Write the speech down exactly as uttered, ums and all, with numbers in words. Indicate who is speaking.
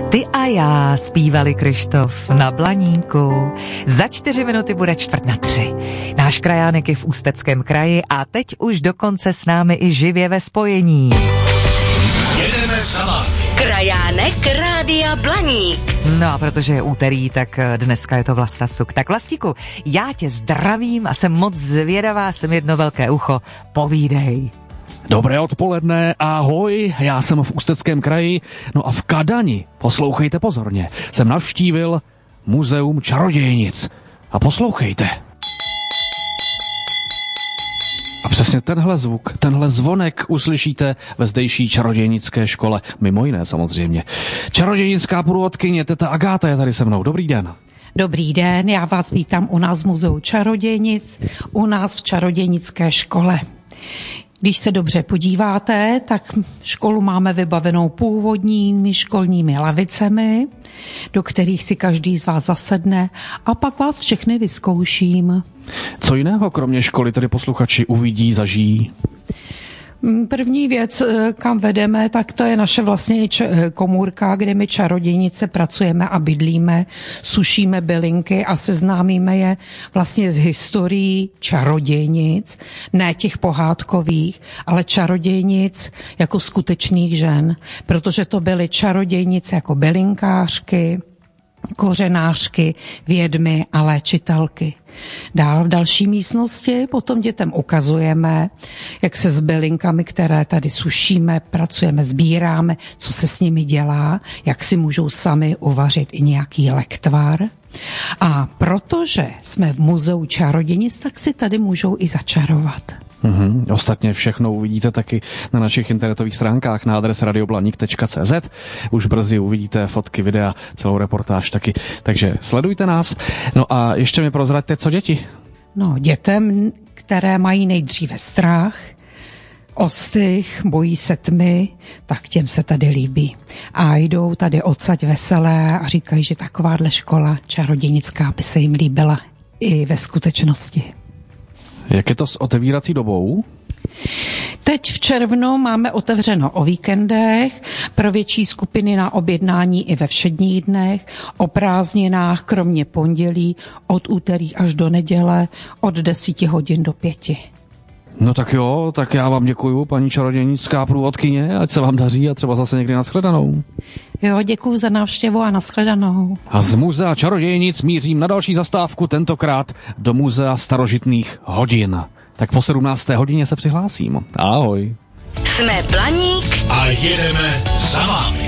Speaker 1: Ty a já, zpívali Kryštof na Blaníku. Za čtyři minuty bude čtvrt na tři. Náš krajánek je v Ústeckém kraji a teď už dokonce s námi i živě ve spojení.
Speaker 2: Jedeme za vámi.
Speaker 3: Krajánek Rádia Blaník.
Speaker 1: No a protože je úterý, tak dneska je to Vlasta Suk. Tak Vlastíku, já tě zdravím a jsem moc zvědavá, jsem jedno velké ucho. Povídej.
Speaker 4: Dobré odpoledne, ahoj, já jsem v Ústeckém kraji, no a v Kadani, poslouchejte pozorně, jsem navštívil Muzeum čarodějnic. A poslouchejte. A přesně tenhle zvuk, tenhle zvonek uslyšíte ve zdejší čarodějnické škole, mimo jiné samozřejmě. Čarodějnická průvodkyně teta Agáta je tady se mnou, dobrý den.
Speaker 5: Dobrý den, já vás vítám u nás v Muzeu čarodějnic, u nás v čarodějnické škole. Když se dobře podíváte, tak školu máme vybavenou původními školními lavicemi, do kterých si každý z vás zasedne a pak vás všechny vyzkouším.
Speaker 4: Co jiného kromě školy tedy posluchači uvidí, zažijí?
Speaker 5: První věc, kam vedeme, tak to je naše vlastně komůrka, kde my čarodějnice pracujeme a bydlíme, sušíme bylinky a seznámíme je vlastně s historií čarodějnic, ne těch pohádkových, ale čarodějnic jako skutečných žen, protože to byly čarodějnice jako bylinkářky, kořenářky, vědmy a léčitelky. Dál v další místnosti potom dětem ukazujeme, jak se s bylinkami, které tady sušíme, pracujeme, sbíráme, co se s nimi dělá, jak si můžou sami uvařit i nějaký lektvar. A protože jsme v Muzeu čarodějnic, tak si tady můžou i začarovat.
Speaker 4: Uhum. Ostatně všechno uvidíte taky na našich internetových stránkách na adrese radioblaník tečka cé zet. Už brzy uvidíte fotky, videa, celou reportáž taky. Takže sledujte nás. No a ještě mi prozraďte, co děti?
Speaker 5: No, dětem, které mají nejdříve strach, ostych, bojí se tmy, tak těm se tady líbí. A jdou tady odsaď veselé a říkají, že takováhle škola čarodějnická by se jim líbila i ve skutečnosti.
Speaker 4: Jak je to s otevírací dobou?
Speaker 5: Teď v červnu máme otevřeno o víkendech, pro větší skupiny na objednání i ve všedních dnech, o prázdninách kromě pondělí od úterý až do neděle od deseti hodin do pěti.
Speaker 4: No tak jo, tak já vám děkuju, paní čarodějnická průvodkyně, ať se vám daří a třeba zase někdy nashledanou.
Speaker 5: Jo, děkuju za návštěvu a nashledanou.
Speaker 4: A z Muzea čarodějnic mířím na další zastávku, tentokrát do Muzea starožitných hodin. Tak po sedmnácté hodině se přihlásím. Ahoj.
Speaker 3: Jsme Blaník
Speaker 2: a jedeme za vámi.